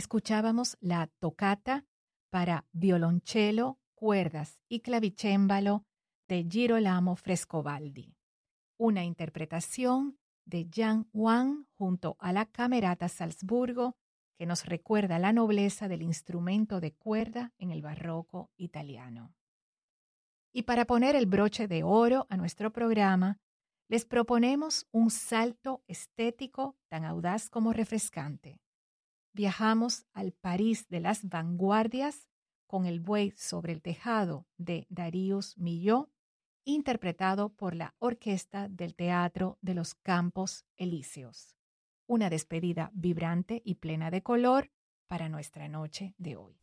escuchábamos la toccata para violonchelo, cuerdas y clavicémbalo de Girolamo Frescobaldi, una interpretación de Jan Wang junto a la Camerata Salzburgo que nos recuerda la nobleza del instrumento de cuerda en el barroco italiano. Y para poner el broche de oro a nuestro programa, les proponemos un salto estético tan audaz como refrescante. Viajamos al París de las vanguardias con El buey sobre el tejado de Darius Milhaud, interpretado por la Orquesta del Teatro de los Campos Elíseos. Una despedida vibrante y plena de color para nuestra noche de hoy.